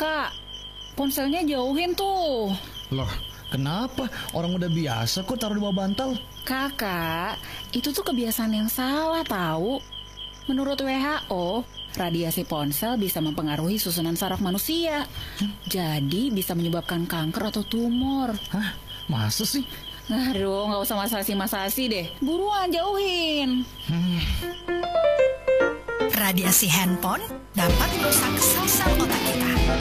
Kak, ponselnya jauhin tuh. Loh, kenapa? Orang udah biasa kok taruh di bawah bantal. Kakak, itu tuh kebiasaan yang salah tahu. Menurut WHO, radiasi ponsel bisa mempengaruhi susunan saraf manusia. Jadi bisa menyebabkan kanker atau tumor. Hah? Masa sih? Aduh, nggak usah masasi-masasi deh. Buruan jauhin. Radiasi handphone dapat merusak sel-sel otak kita.